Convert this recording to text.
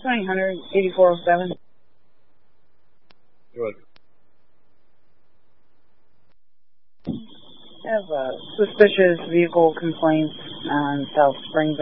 1-800-8407. Good. I have a suspicious vehicle complaint on South Spring